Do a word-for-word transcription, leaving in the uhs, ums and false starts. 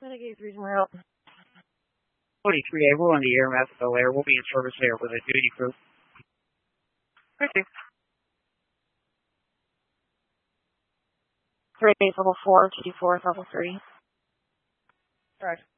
Renegade three Route. twenty-three A, we're on the air, Matheville Air. We'll be in service there with a duty crew. Okay. Three level four, two four, level three. All right.